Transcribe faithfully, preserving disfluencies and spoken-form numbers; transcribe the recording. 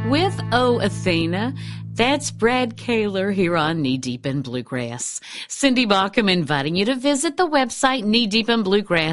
With Oh Athena. That's Brad Kaler here on Knee Deep in Bluegrass. Cindy Baucom inviting you to visit the website knee deep in bluegrass